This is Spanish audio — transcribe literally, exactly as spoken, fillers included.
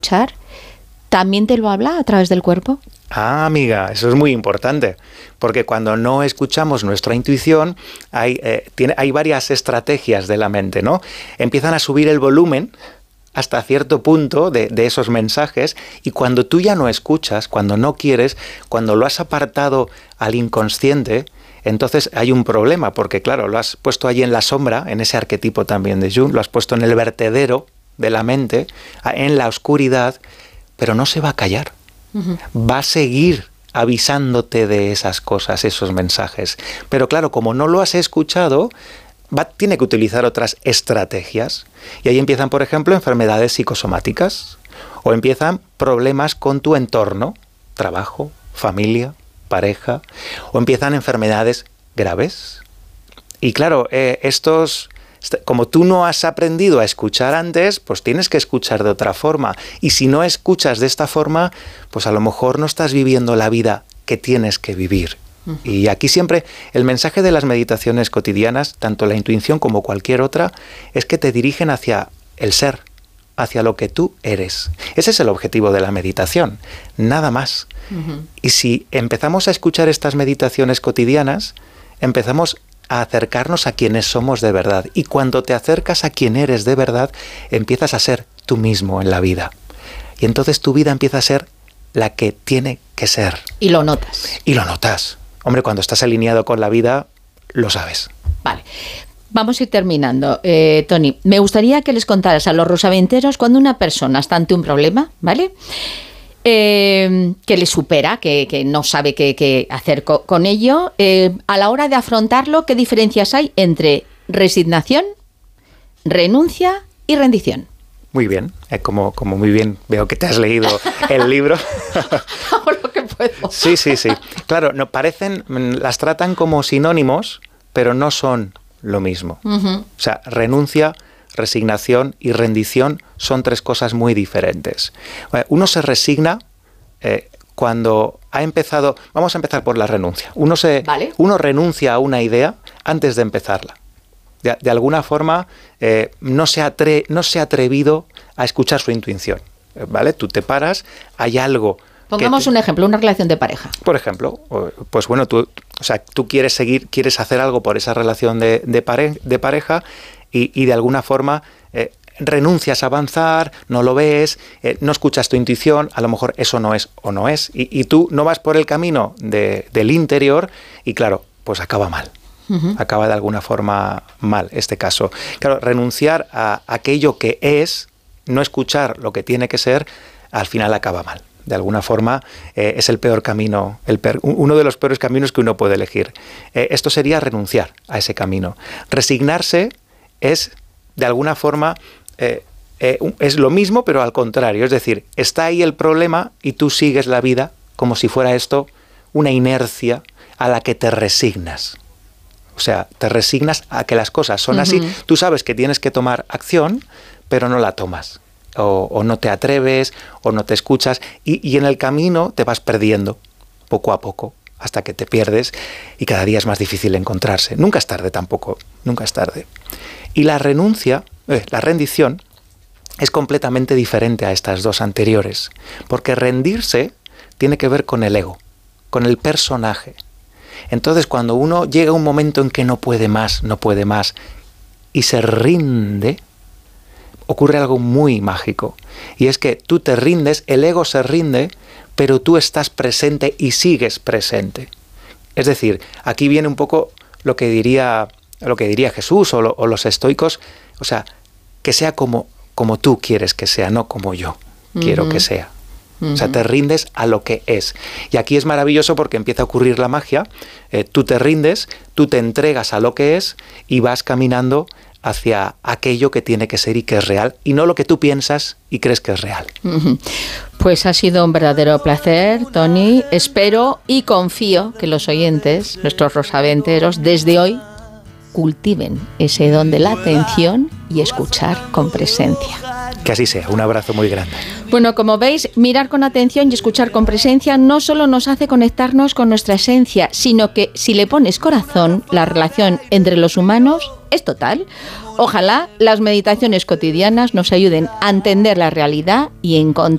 escuchar, ¿también te lo habla a través del cuerpo? Ah, amiga, eso es muy importante, porque cuando no escuchamos nuestra intuición, hay, eh, tiene, hay varias estrategias de la mente, ¿no? Empiezan a subir el volumen hasta cierto punto de, de esos mensajes, y cuando tú ya no escuchas, cuando no quieres, cuando lo has apartado al inconsciente, entonces hay un problema, porque claro, lo has puesto allí en la sombra, en ese arquetipo también de Jung, lo has puesto en el vertedero de la mente, en la oscuridad, pero no se va a callar. Uh-huh. Va a seguir avisándote de esas cosas, esos mensajes. Pero claro, como no lo has escuchado, va, tiene que utilizar otras estrategias. Y ahí empiezan, por ejemplo, enfermedades psicosomáticas, o empiezan problemas con tu entorno, trabajo, familia, pareja, o empiezan enfermedades graves. Y claro, eh, estos... como tú no has aprendido a escuchar antes, pues tienes que escuchar de otra forma. Y si no escuchas de esta forma, pues a lo mejor no estás viviendo la vida que tienes que vivir. Uh-huh. Y aquí siempre el mensaje de las meditaciones cotidianas, tanto la intuición como cualquier otra, es que te dirigen hacia el ser, hacia lo que tú eres. Ese es el objetivo de la meditación, nada más. Uh-huh. Y si empezamos a escuchar estas meditaciones cotidianas, empezamos a acercarnos a quienes somos de verdad. Y cuando te acercas a quien eres de verdad, empiezas a ser tú mismo en la vida. Y entonces tu vida empieza a ser la que tiene que ser. Y lo notas. Y lo notas. Hombre, cuando estás alineado con la vida, lo sabes. Vale. Vamos a ir terminando. Eh, Toni, me gustaría que les contaras a los rosaventeros cuando una persona está ante un problema, ¿vale?, Eh, que le supera, que, que no sabe qué, qué hacer co- con ello, eh, a la hora de afrontarlo, ¿qué diferencias hay entre resignación, renuncia y rendición? Muy bien, eh, como, como muy bien veo que te has leído el libro. Hago lo que puedo. Sí, sí, sí. Claro, no, parecen, las tratan como sinónimos, pero no son lo mismo. Uh-huh. O sea, renuncia, resignación y rendición son tres cosas muy diferentes. Uno se resigna eh, cuando ha empezado... Vamos a empezar por la renuncia. Uno, se, ¿Vale? uno renuncia a una idea antes de empezarla. De, de alguna forma eh, no, se atre, no se ha atrevido a escuchar su intuición. ¿Vale? Tú te paras, hay algo... Pongamos te, un ejemplo, una relación de pareja. Por ejemplo, pues bueno, tú, o sea, tú quieres seguir, quieres hacer algo por esa relación de, de, pare, de pareja... Y, y de alguna forma eh, renuncias a avanzar, no lo ves, eh, no escuchas tu intuición, a lo mejor eso no es o no es, y, y tú no vas por el camino de, del interior y claro, pues acaba mal, uh-huh. acaba de alguna forma mal este caso. Claro, renunciar a aquello que es, no escuchar lo que tiene que ser, al final acaba mal. De alguna forma eh, es el peor camino, el per, uno de los peores caminos que uno puede elegir. Eh, esto sería renunciar a ese camino. Resignarse es, de alguna forma, eh, eh, es lo mismo, pero al contrario. Es decir, está ahí el problema y tú sigues la vida como si fuera esto una inercia a la que te resignas. O sea, te resignas a que las cosas son uh-huh. así. Tú sabes que tienes que tomar acción, pero no la tomas. O, o no te atreves, o no te escuchas. Y, y en el camino te vas perdiendo, poco a poco, hasta que te pierdes y cada día es más difícil encontrarse. Nunca es tarde tampoco, nunca es tarde. Y la renuncia, eh, la rendición, es completamente diferente a estas dos anteriores, porque rendirse tiene que ver con el ego, con el personaje. Entonces, cuando uno llega a un momento en que no puede más, no puede más, y se rinde, ocurre algo muy mágico. Y es que tú te rindes, el ego se rinde, pero tú estás presente y sigues presente. Es decir, aquí viene un poco lo que diría... lo que diría Jesús o, lo, o los estoicos, o sea, que sea como, como tú quieres que sea, no como yo quiero uh-huh. que sea. Uh-huh. O sea, te rindes a lo que es. Y aquí es maravilloso porque empieza a ocurrir la magia, eh, tú te rindes, tú te entregas a lo que es y vas caminando hacia aquello que tiene que ser y que es real, y no lo que tú piensas y crees que es real. Uh-huh. Pues ha sido un verdadero placer, Toni. Espero y confío que los oyentes, nuestros rosaventeros, desde hoy, cultiven ese don de la atención y escuchar con presencia. Que así sea. Un abrazo muy grande. Bueno, como veis, mirar con atención y escuchar con presencia no solo nos hace conectarnos con nuestra esencia, sino que si le pones corazón, la relación entre los humanos es total. Ojalá las meditaciones cotidianas nos ayuden a entender la realidad y encontrar